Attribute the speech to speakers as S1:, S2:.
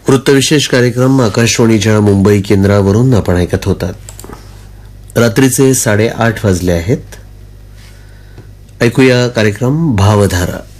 S1: वृत्तविशेष कार्यक्रम आकाशवाणीच्या मुंबई केंद्रावरून आपण ऐकत होतात. रात्रीचे 8:30 वाजले आहेत. ऐकूया कार्यक्रम भावधारा.